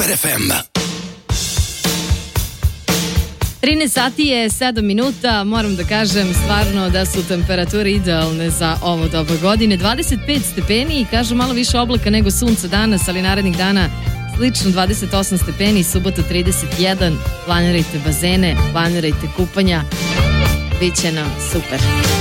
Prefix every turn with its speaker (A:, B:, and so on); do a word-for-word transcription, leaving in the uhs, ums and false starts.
A: R F M.
B: trinaest sati je sedam minuta, moram da kažem stvarno da su temperature idealne za ovo doba godine. dvadeset pet stepeni i kažu malo više oblaka nego sunca danas, ali narednih dana slično dvadeset osam stepeni, subota trideset jedan. Planirajte bazene, planirajte kupanja, bit će nam super.